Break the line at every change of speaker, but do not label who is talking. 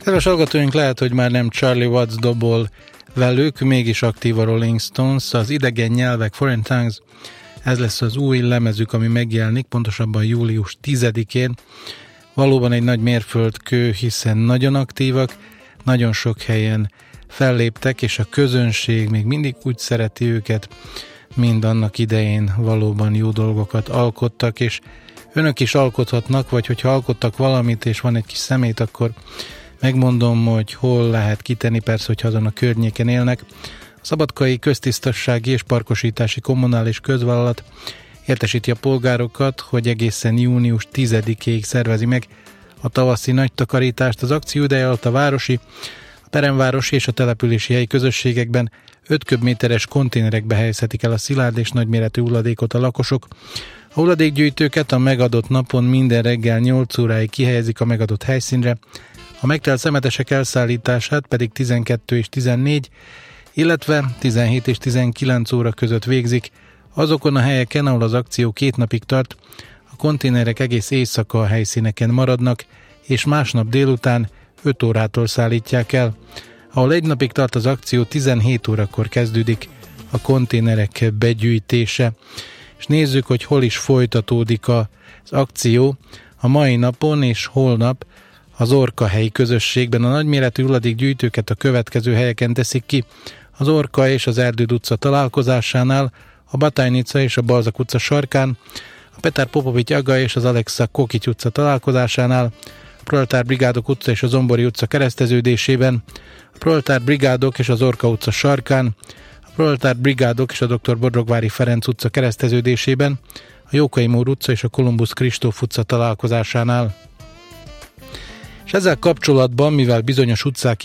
Kedves hallgatóink, lehet, hogy már nem Charlie Watts dobol velük, mégis aktív a Rolling Stones, az Idegen nyelvek, Foreign Tongues, ez lesz az új lemezük, ami megjelenik, pontosabban július 10-én. Valóban egy nagy mérföldkő, hiszen nagyon aktívak, nagyon sok helyen felléptek, és a közönség még mindig úgy szereti őket, mint annak idején valóban jó dolgokat alkottak, és önök is alkothatnak, vagy hogyha alkottak valamit, és van egy kis szemét, akkor megmondom, hogy hol lehet kitenni, persze, hogyha azon a környéken élnek. A Szabadkai Köztisztasági és Parkosítási Kommunális Közvállalat értesíti a polgárokat, hogy egészen június 10-ig szervezi meg a tavaszi nagy takarítást. Az akció ideje alatt a városi, a peremvárosi és a települési helyi közösségekben 5 köbméteres konténerekbe helyezhetik el a szilárd és nagyméretű hulladékot a lakosok. A hulladékgyűjtőket a megadott napon minden reggel 8 óráig kihelyezik a megadott helyszínre, a megtelt szemetesek elszállítását pedig 12 és 14, illetve 17 és 19 óra között végzik. Azokon a helyeken, ahol az akció 2 napig tart, a konténerek egész éjszaka a helyszíneken maradnak, és másnap délután 5 órától szállítják el. Ahol 1 napig tart az akció, 17 órakor kezdődik a konténerek begyűjtése. És nézzük, hogy hol is folytatódik az akció. A mai napon és holnap az Orka helyi közösségben a nagyméretű hulladékgyűjtőket a következő helyeken teszik ki. Az Orka és az Erdőd utca találkozásánál, a Batájnica és a Balzak utca sarkán, a Peter Popovics Aga és az Alexa Kokics utca találkozásánál, a Proletár Brigádok utca és a Zombori utca kereszteződésében, a Proletár Brigádok és az Orka utca sarkán, a Proletár Brigádok és a Dr. Bodrogvári Ferenc utca kereszteződésében, a Jókai Mór utca és a Kolumbusz Kristóf utca találkozásánál. És ezzel kapcsolatban, mivel bizonyos utcák